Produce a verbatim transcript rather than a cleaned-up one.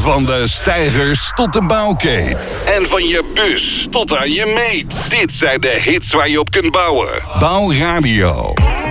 Van de steigers tot de bouwkeet. En van je bus tot aan je meet. Dit zijn de hits waar je op kunt bouwen. Bouwradio.